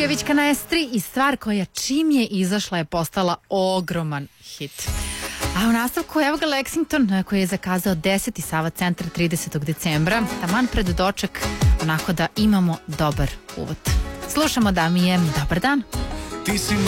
Pevićka na S3 i stvar koja čim je izašla je postala ogroman hit. A u nastavku evo ga Lexington koji je zakazao 10. Sava centar 30. decembra, taman pred doček, onako da imamo dobar uvod. Slušamo da mi je dobar dan. Ti si